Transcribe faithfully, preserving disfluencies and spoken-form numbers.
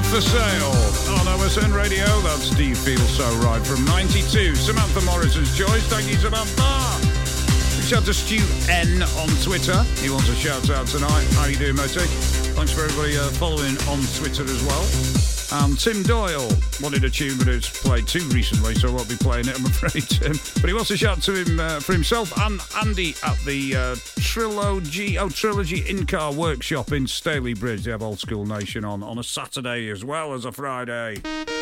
For Sale on O S N Radio. That's Do You Feel So Right from ninety-two. Samantha Morrison's choice. Thank you, Samantha. Shout to Stu N on Twitter. He wants a shout out tonight. How you doing, Moti? Thanks for everybody uh, following on Twitter as well. Um, Tim Doyle wanted a tune, but it's played too recently, so I won't be playing it, I'm afraid, Tim. But he wants a shout to him uh, for himself and Andy at the uh, Trilogy, oh, Trilogy In-Car Workshop in Staley Bridge. They have Old School Nation on on a Saturday as well as a Friday.